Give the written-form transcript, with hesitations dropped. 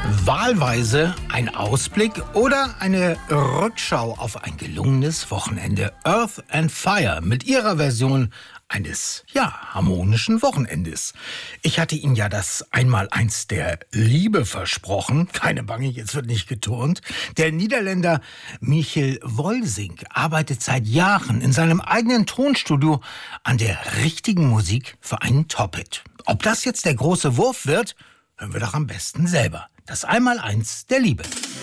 Wahlweise ein Ausblick oder eine Rückschau auf ein gelungenes Wochenende. Earth and Fire mit ihrer Version eines, harmonischen Wochenendes. Ich hatte Ihnen ja das Einmaleins der Liebe versprochen. Keine Bange, jetzt wird nicht geturnt. Der Niederländer Michiel Wolzink arbeitet seit Jahren in seinem eigenen Tonstudio an der richtigen Musik für einen Top-Hit. Ob das jetzt der große Wurf wird, hören wir doch am besten selber. Das Einmaleins der Liebe.